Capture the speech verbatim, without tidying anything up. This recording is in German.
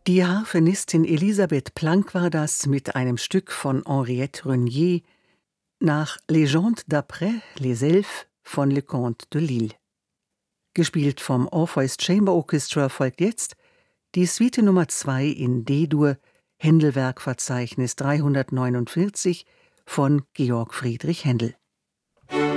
Die Harfenistin Elisabeth Planck war das mit einem Stück von Henriette Renier nach Légende d'après les Elfes von Leconte de Lisle. Gespielt vom Orpheus Chamber Orchestra folgt jetzt die Suite Nummer zwei in D-Dur, Händelwerkverzeichnis dreihundertneunundvierzig von Georg Friedrich Händel.